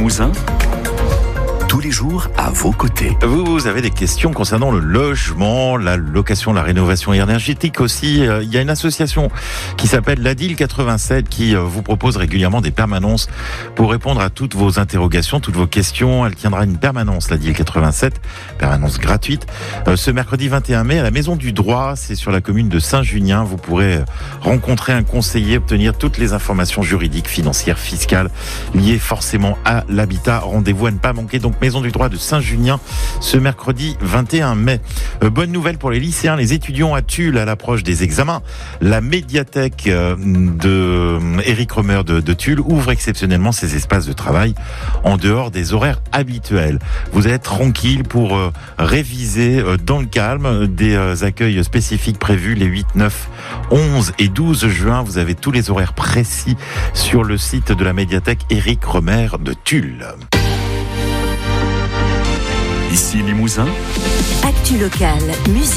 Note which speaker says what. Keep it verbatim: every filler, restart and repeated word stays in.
Speaker 1: Limousin, tous les jours à vos côtés.
Speaker 2: Vous, vous avez des questions concernant le logement, la location, la rénovation énergétique aussi. Il y a une association qui s'appelle l'A D I L quatre-vingt-sept qui vous propose régulièrement des permanences pour répondre à toutes vos interrogations, toutes vos questions. Elle tiendra une permanence, l'A D I L quatre-vingt-sept, permanence gratuite, ce mercredi vingt et un mai à la Maison du Droit. C'est sur la commune de Saint-Junien. Vous pourrez rencontrer un conseiller, obtenir toutes les informations juridiques, financières, fiscales liées forcément à l'habitat. Rendez-vous à ne pas manquer. Donc, Maison du Droit de Saint-Junien, ce mercredi vingt et un mai. Euh, bonne nouvelle pour les lycéens, les étudiants à Tulle à l'approche des examens. La médiathèque euh, de Éric Romer de, de Tulle ouvre exceptionnellement ses espaces de travail en dehors des horaires habituels. Vous allez être tranquille pour euh, réviser euh, dans le calme des euh, accueils spécifiques prévus les huit, neuf, onze et douze juin. Vous avez tous les horaires précis sur le site de la médiathèque Éric Romer de Tulle.
Speaker 1: Ici Limousin.
Speaker 3: Actu locale, musique.